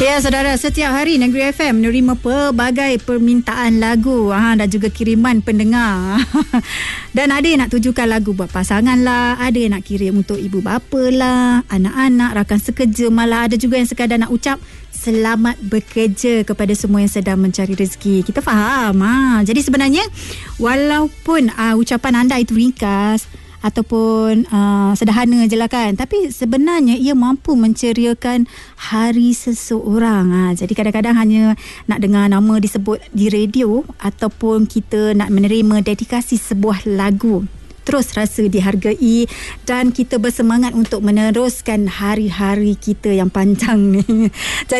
Ya saudara, setiap hari Negeri FM menerima pelbagai permintaan lagu dan juga kiriman pendengar. Dan ada yang nak tujukan lagu buat pasangan lah, ada yang nak kirim untuk ibu bapa lah, anak-anak, rakan sekerja, malah ada juga yang sekadar nak ucap selamat bekerja kepada semua yang sedang mencari rezeki. Kita faham. Jadi sebenarnya walaupun ucapan anda itu ringkas ataupun sederhana je lah kan, tapi sebenarnya ia mampu menceriakan hari seseorang. Jadi kadang-kadang hanya nak dengar nama disebut di radio ataupun kita nak menerima dedikasi sebuah lagu, terus rasa dihargai dan kita bersemangat untuk meneruskan hari-hari kita yang panjang ni. Jadi